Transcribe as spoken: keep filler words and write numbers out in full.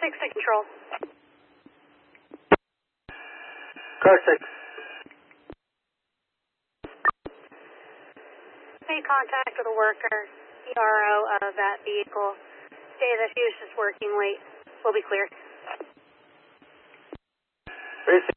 six to control. Car six. Made contact with a worker, E R O of that vehicle. Say that he was just working late. We'll be clear. Precinct